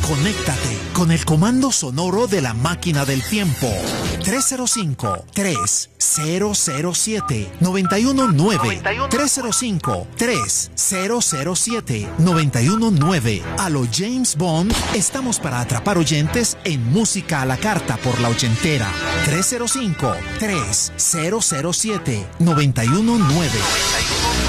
Conéctate con el comando sonoro de la máquina del tiempo. 305-3007-919. 305-3007-919. A lo James Bond, estamos para atrapar oyentes en música a la carta por la ochentera. 305-3007-919.